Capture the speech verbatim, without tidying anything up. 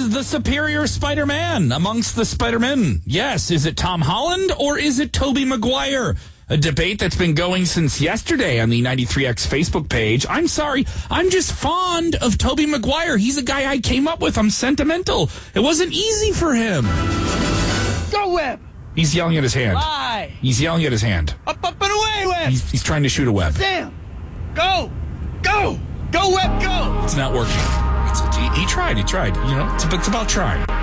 is the superior Spider-Man amongst the Spider-Men? Yes, is it Tom Holland or is it Tobey Maguire? A debate that's been going since yesterday on the ninety-three X Facebook page. I'm sorry, I'm just fond of Tobey Maguire. He's a guy I came up with. I'm sentimental. It wasn't easy for him. Go, Webb! He's yelling at his hand. Lie! He's yelling at his hand. Up, up, and away, Webb! He's, he's trying to shoot a web. Sam! Go! Go! Go, Webb, go! It's not working. It's, he, he tried, he tried. You know, it's, it's about trying.